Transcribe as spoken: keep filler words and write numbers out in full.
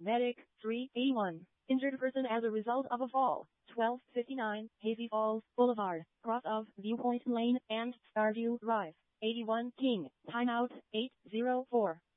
Medic, three eighty-one. Injured person as a result of a fall. twelve fifty-nine, Hazy Falls Boulevard, cross of Viewpoint Lane and Starview Drive. eighty-one King, timeout, eight oh four.